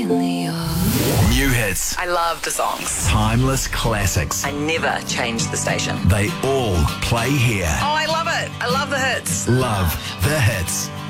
New hits, I love the songs. timeless classics. I never changed the station. They all play here. Oh, I love it. I love the hits. Love the hits.